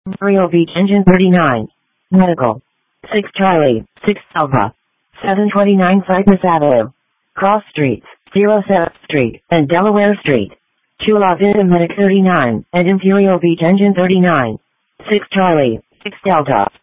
Imperial Beach Engine 39. Medical. 6 Charlie, 6 Alpha. 729 Cypress Avenue. Cross Streets, 07th Street, and Delaware Street. Chula Vista Medic 39, and Imperial Beach Engine 39. 6 Charlie, 6 Delta.